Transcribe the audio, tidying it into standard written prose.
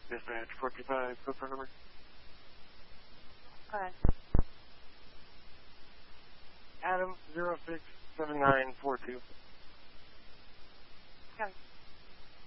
Dispatch 425, code phone number. Go ahead. Adam 067942. Go.